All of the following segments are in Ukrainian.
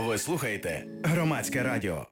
Ви слухаєте Громадське радіо.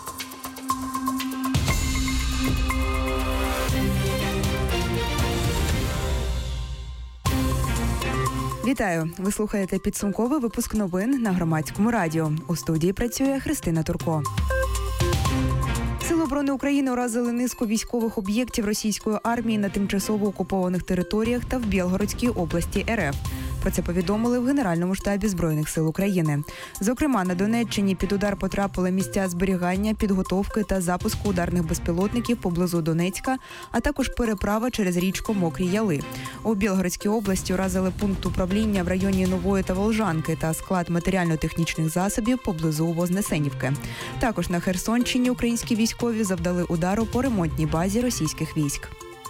Вітаю! Ви слухаєте підсумковий випуск новин на Громадському радіо. У студії працює Христина Турко. Сили оборони України уразили низку військових об'єктів російської армії на тимчасово окупованих територіях та в Білгородській області РФ. Про це повідомили в Генеральному штабі Збройних сил України. Зокрема, на Донеччині під удар потрапили місця зберігання, підготовки та запуску ударних безпілотників поблизу Донецька, а також переправа через річку Мокрі Яли. У Білгородській області уразили пункт управління в районі Нової та Волжанки та склад матеріально-технічних засобів поблизу Вознесенівки. Також на Херсонщині українські військові завдали удару по ремонтній базі російських військ.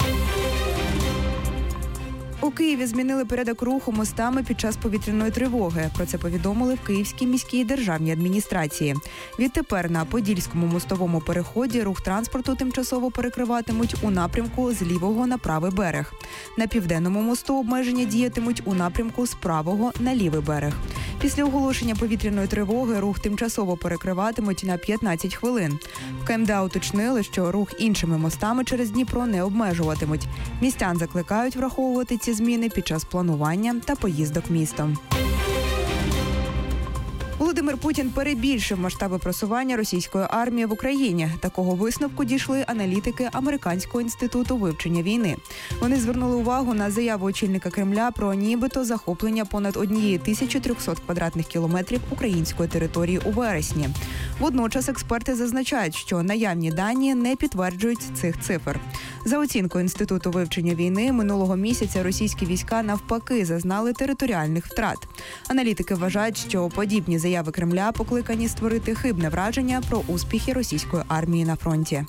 У Києві змінили порядок руху мостами під час повітряної тривоги. Про це повідомили в Київській міській державній адміністрації. Відтепер на Подільському мостовому переході рух транспорту тимчасово перекриватимуть у напрямку з лівого на правий берег. На Південному мосту обмеження діятимуть у напрямку з правого на лівий берег. Після оголошення повітряної тривоги рух тимчасово перекриватимуть на 15 хвилин. В КМДА уточнили, що рух іншими мостами через Дніпро не обмежуватимуть. Містян закликають враховувати ці зміни під час планування та поїздок містом. Володимир Путін перебільшив масштаби просування російської армії в Україні. Такого висновку дійшли аналітики Американського інституту вивчення війни. Вони звернули увагу на заяву очільника Кремля про нібито захоплення понад 1300 квадратних кілометрів української території у вересні. Водночас експерти зазначають, що наявні дані не підтверджують цих цифр. За оцінкою Інституту вивчення війни, минулого місяця російські війська навпаки зазнали територіальних втрат. Аналітики вважають, що подібні заяви Кремля покликані створити хибне враження про успіхи російської армії на фронті.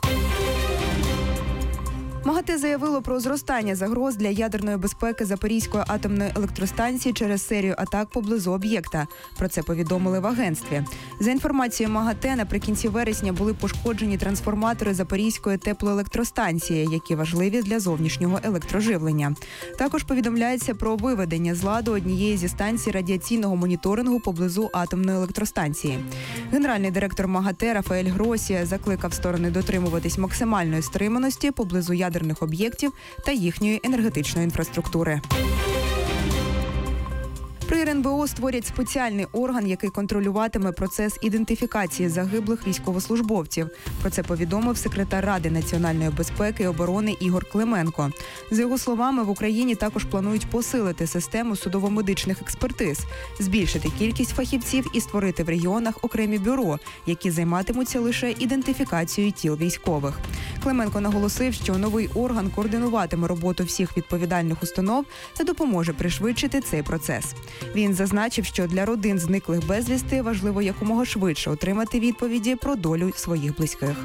МАГАТЕ заявило про зростання загроз для ядерної безпеки Запорізької атомної електростанції через серію атак поблизу об'єкта. Про це повідомили в агентстві. За інформацією МАГАТЕ, наприкінці вересня були пошкоджені трансформатори Запорізької теплоелектростанції, які важливі для зовнішнього електроживлення. Також повідомляється про виведення з ладу однієї зі станцій радіаційного моніторингу поблизу атомної електростанції. Генеральний директор МАГАТЕ Рафаель Гросі закликав сторони дотримуватись максимальної стриманості поблизу ядерних об'єктів та їхньої енергетичної інфраструктури. При РНБО створять спеціальний орган, який контролюватиме процес ідентифікації загиблих військовослужбовців. Про це повідомив секретар Ради національної безпеки і оборони Ігор Клименко. За його словами, в Україні також планують посилити систему судово-медичних експертиз, збільшити кількість фахівців і створити в регіонах окремі бюро, які займатимуться лише ідентифікацією тіл військових. Клименко наголосив, що новий орган координуватиме роботу всіх відповідальних установ та допоможе пришвидшити цей процес. Він зазначив, що для родин зниклих безвісти важливо якомога швидше отримати відповіді про долю своїх близьких.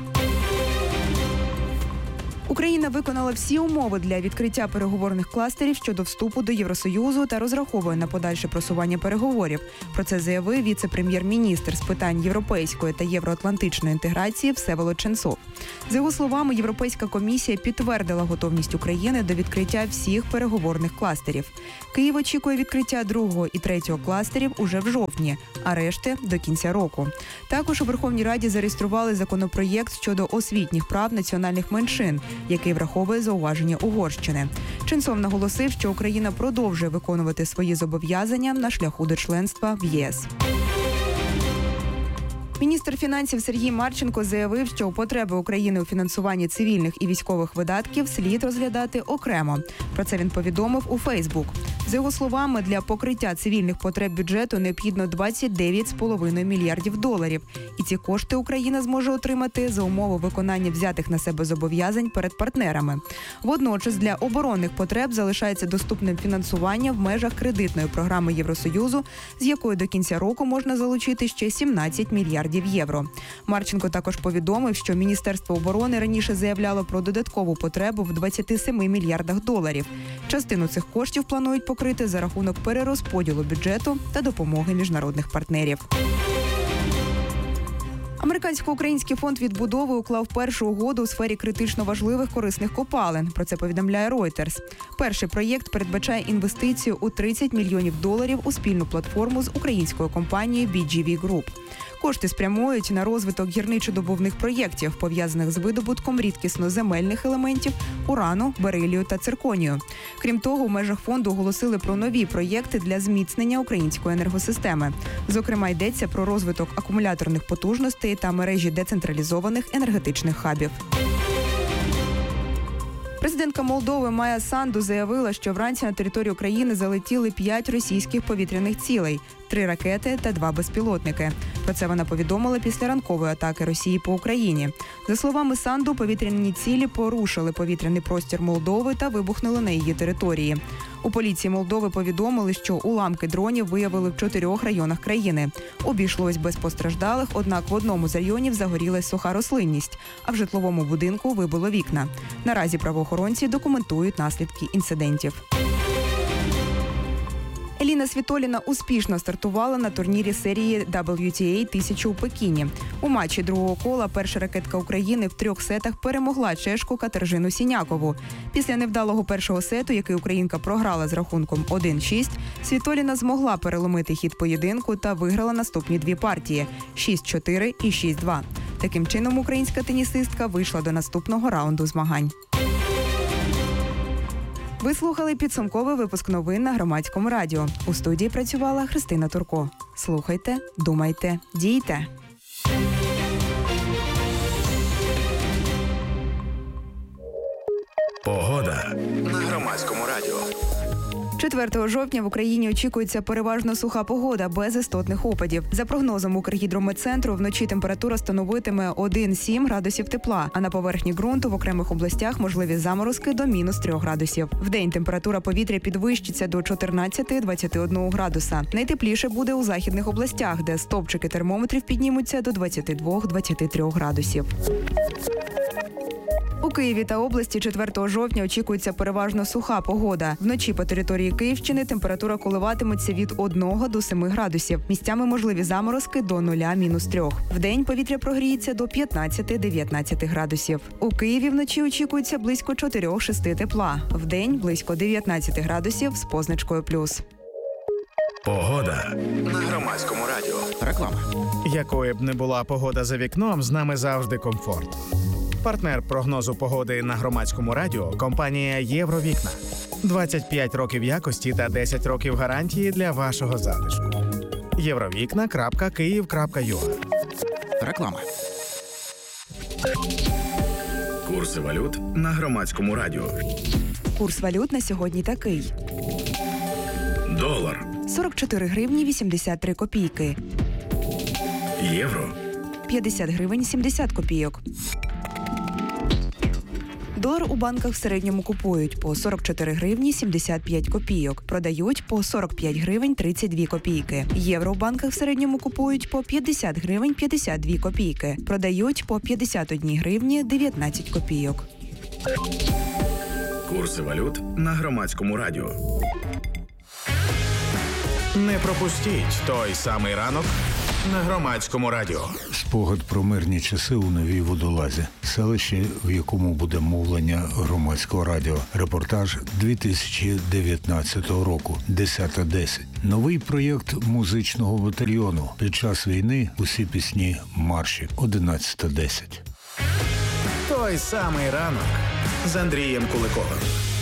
Україна виконала всі умови для відкриття переговорних кластерів щодо вступу до Євросоюзу та розраховує на подальше просування переговорів. Про це заявив віце-прем'єр-міністр з питань європейської та євроатлантичної інтеграції Всеволод Ченцов. За його словами, Європейська комісія підтвердила готовність України до відкриття всіх переговорних кластерів. Київ очікує відкриття 2-го і 3-го кластерів уже в жовтні, а решти – до кінця року. Також у Верховній Раді зареєстрували законопроєкт щодо освітніх прав національних меншин, який враховує зауваження Угорщини. Ченцов наголосив, що Україна продовжує виконувати свої зобов'язання на шляху до членства в ЄС. Міністр фінансів Сергій Марченко заявив, що потреби України у фінансуванні цивільних і військових видатків слід розглядати окремо. Про це він повідомив у Фейсбук. За його словами, для покриття цивільних потреб бюджету необхідно $29,5 мільярдів. І ці кошти Україна зможе отримати за умови виконання взятих на себе зобов'язань перед партнерами. Водночас для оборонних потреб залишається доступним фінансування в межах кредитної програми Євросоюзу, з якої до кінця року можна залучити ще 17 мільярдів євро. Марченко також повідомив, що Міністерство оборони раніше заявляло про додаткову потребу в $27 мільярдах. Частину цих коштів планують покрити за рахунок перерозподілу бюджету та допомоги міжнародних партнерів. Американсько-український фонд відбудови уклав першу угоду у сфері критично важливих корисних копалин. Про це повідомляє Reuters. Перший проєкт передбачає інвестицію у $30 мільйонів у спільну платформу з українською компанією BGV Group. Кошти спрямують на розвиток гірничодобувних проєктів, пов'язаних з видобутком рідкісноземельних елементів урану, берилію та цирконію. Крім того, у межах фонду оголосили про нові проєкти для зміцнення української енергосистеми. Зокрема, йдеться про розвиток акумуляторних потужностей та мережі децентралізованих енергетичних хабів. Президентка Молдови Майя Санду заявила, що вранці на територію країни залетіли 5 російських повітряних цілей – 3 ракети та 2 безпілотники. Про це вона повідомила після ранкової атаки Росії по Україні. За словами Санду, повітряні цілі порушили повітряний простір Молдови та вибухнули на її території. У поліції Молдови повідомили, що уламки дронів виявили в 4 районах країни. Обійшлось без постраждалих, однак в одному з районів загорілась суха рослинність, а в житловому будинку вибило вікна. Наразі правоохоронці документують наслідки інцидентів. Еліна Світоліна успішно стартувала на турнірі серії WTA 1000 у Пекіні. У матчі другого кола перша ракетка України в 3 сетах перемогла чешку Катержину Сінякову. Після невдалого першого сету, який українка програла з рахунком 1-6, Світоліна змогла переломити хід поєдинку та виграла наступні 2 партії – 6-4 і 6-2. Таким чином, українська тенісистка вийшла до наступного раунду змагань. Ви слухали підсумковий випуск новин на Громадському радіо. У студії працювала Христина Турко. Слухайте, думайте, дійте. Погода на Громадському радіо. 4 жовтня в Україні очікується переважно суха погода, без істотних опадів. За прогнозом Укргідрометцентру, вночі температура становитиме 1-7 градусів тепла, а на поверхні ґрунту в окремих областях можливі заморозки до -3 градусів. Вдень температура повітря підвищиться до 14-21 градуса. Найтепліше буде у західних областях, де стовпчики термометрів піднімуться до 22-23 градусів. У Києві та області 4 жовтня очікується переважно суха погода. Вночі по території Київщини температура коливатиметься від 1 до 7 градусів. Місцями можливі заморозки до 0-3. Вдень повітря прогріється до 15-19 градусів. У Києві вночі очікується близько 4-6 тепла. Вдень близько 19 градусів з позначкою плюс. Погода на Громадському радіо. Реклама. Якою б не була погода за вікном, з нами завжди комфорт. Партнер прогнозу погоди на Громадському радіо – компанія «Євровікна». 25 років якості та 10 років гарантії для вашого затишку. Євровікна.Київ.ua. Реклама. Курси валют на Громадському радіо. Курс валют на сьогодні такий. Долар. 44 гривні 83 копійки. Євро. 50 гривень 70 копійок. Долар у банках в середньому купують по 44 гривні 75 копійок, продають по 45 гривень 32 копійки. Євро у банках в середньому купують по 50 гривень 52 копійки, продають по 51 гривні 19 копійок. Курси валют на Громадському радіо. Не пропустіть той самий ранок на Громадському радіо. Спогад про мирні часи у Новій Водолазі, селище, в якому буде мовлення Громадського радіо. Репортаж 2019 року, 10:10. Новий проєкт музичного батальйону. Під час війни усі пісні марші, 11:10. Той самий ранок з Андрієм Куликовим.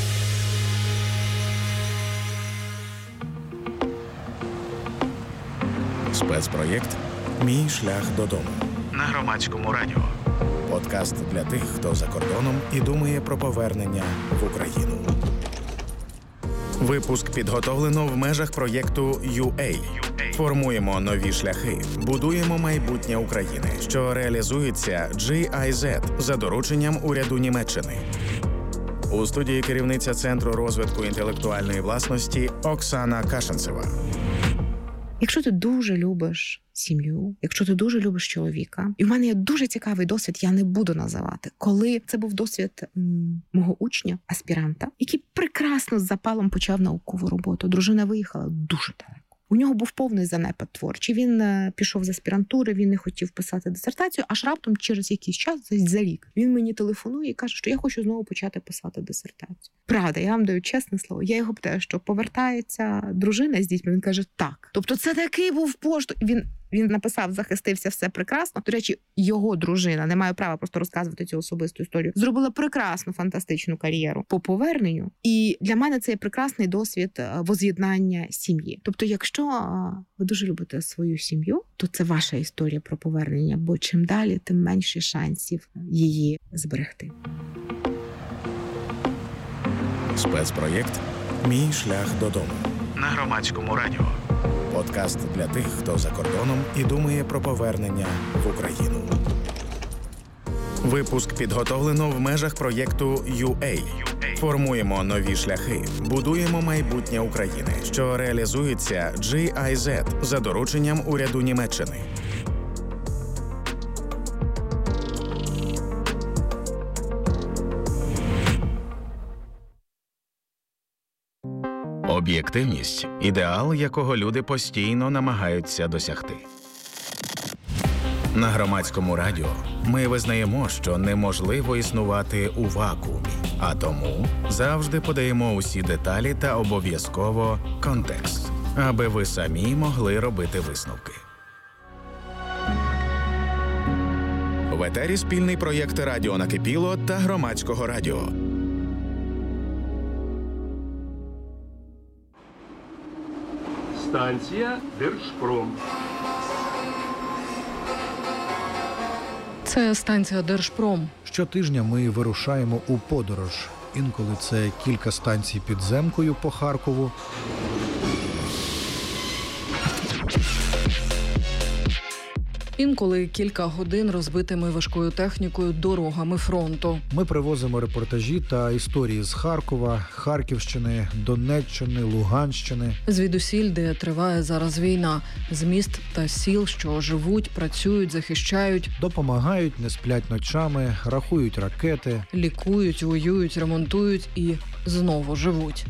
Спецпроєкт «Мій шлях додому» На Громадському радіо. Подкаст для тих, хто за кордоном і думає про повернення в Україну. Випуск підготовлено в межах проєкту UA. Формуємо нові шляхи, будуємо майбутнє України, що реалізується GIZ за дорученням уряду Німеччини. У студії керівниця Центру розвитку інтелектуальної власності Оксана Кашинцева. Якщо ти дуже любиш сім'ю, якщо ти дуже любиш чоловіка, і в мене є дуже цікавий досвід, я не буду називати, коли це був досвід мого учня, аспіранта, який прекрасно з запалом почав наукову роботу. Дружина виїхала дуже далеко. У нього був повний занепад творчий. Він пішов з аспірантури, він не хотів писати дисертацію, аж раптом через якийсь час, за рік, він мені телефонує і каже, що я хочу знову почати писати дисертацію. Правда, я вам даю чесне слово. Я його питаю, що повертається дружина з дітьми? Він каже, так. Тобто це такий був поштовх. Він написав, захистився, все прекрасно. До речі, його дружина, не маю права просто розказувати цю особисту історію, зробила прекрасну, фантастичну кар'єру по поверненню. І для мене це є прекрасний досвід воз'єднання сім'ї. Тобто, якщо ви дуже любите свою сім'ю, то це ваша історія про повернення, бо чим далі, тим менше шансів її зберегти. Спецпроєкт «Мій шлях додому» на Громадському радіо. Подкаст для тих, хто за кордоном і думає про повернення в Україну. Випуск підготовлено в межах проєкту UA. Формуємо нові шляхи, будуємо майбутнє України, що реалізується GIZ за дорученням уряду Німеччини. Об'єктивність – ідеал, якого люди постійно намагаються досягти. На Громадському радіо ми визнаємо, що неможливо існувати у вакуумі, а тому завжди подаємо усі деталі та обов'язково контекст, аби ви самі могли робити висновки. В етері спільний проєкт «Радіо Накипіло» та Громадського радіо. Станція Держпром. Це станція Держпром. Щотижня ми вирушаємо у подорож. Інколи це кілька станцій підземкою по Харкову. Інколи кілька годин розбитими важкою технікою дорогами фронту. Ми привозимо репортажі та історії з Харкова, Харківщини, Донеччини, Луганщини. Звідусіль, де триває зараз війна, з міст та сіл, що живуть, працюють, захищають, Допомагають, не сплять ночами, рахують ракети. лікують, воюють, ремонтують і знову живуть.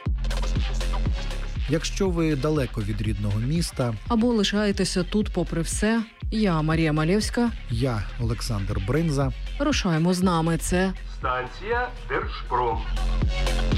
Якщо ви далеко від рідного міста, Або лишаєтеся тут попри все. Я Марія Малєвська. я Олександр Бринза. Рушаємо з нами. Це Станція Держпром.